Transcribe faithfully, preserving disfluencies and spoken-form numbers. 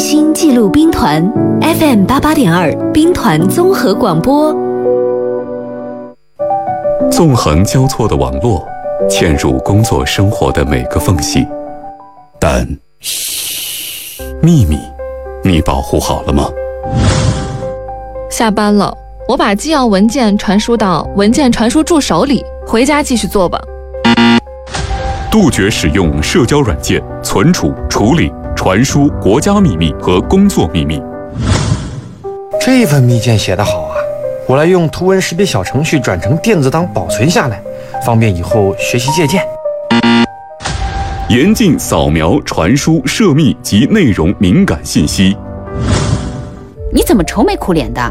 心记录兵团 F M 八八点二兵团综合广播。 纵横交错的网络，嵌入工作生活的每个缝隙，但嘘，秘密，你保护好了吗？ 下班了，我把纪要文件传输到文件传输助手里，回家继续做吧。 杜绝使用社交软件存储、处理、传输国家秘密和工作秘密。 这份密件写得好啊，我来用图文识别小程序转成电子档保存下来，方便以后学习借鉴。 严禁扫描、传输涉密及内容敏感信息。 你怎么愁眉苦脸的？